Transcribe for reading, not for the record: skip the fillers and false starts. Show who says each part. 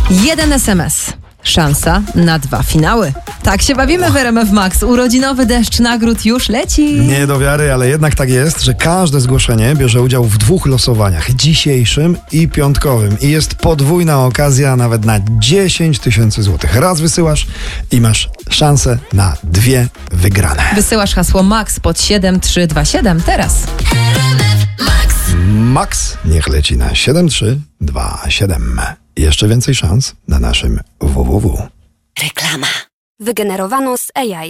Speaker 1: Jeden SMS. Szansa na 2 finały. Tak się bawimy w RMF Max. Urodzinowy deszcz nagród już leci.
Speaker 2: Nie do wiary, ale jednak tak jest, że każde zgłoszenie bierze udział w 2 losowaniach. Dzisiejszym i piątkowym. I jest podwójna okazja nawet na 10 000 złotych. Raz wysyłasz i masz szansę na 2 wygrane.
Speaker 1: Wysyłasz hasło MAX pod 7327 teraz.
Speaker 2: Max niech leci na 7327. Jeszcze więcej szans na naszym www.
Speaker 3: Reklama. Wygenerowano z AI.